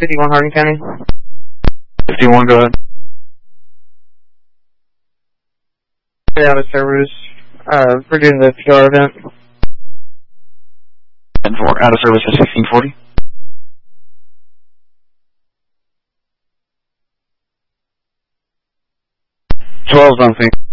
51 Hardin County. 51, go ahead. Out of service. We're doing the PR event. 10-4, out of service at 1640. Twelve's on scene.